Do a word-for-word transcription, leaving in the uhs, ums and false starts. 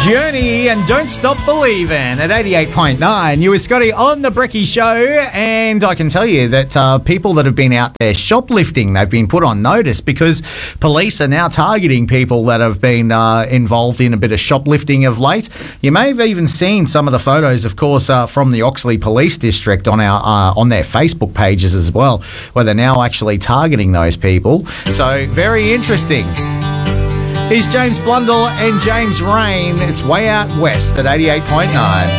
Journey and Don't Stop Believing at eighty-eight point nine. You with Scotty on the Brekkie Show, and I can tell you that uh, people that have been out there shoplifting, they've been put on notice because police are now targeting people that have been uh, involved in a bit of shoplifting of late. You may have even seen some of the photos, of course, uh, from the Oxley Police District on our uh, on their Facebook pages as well, where they're now actually targeting those people. So very interesting. Here's James Blundell and James Rain. It's Way Out West at eighty-eight point nine.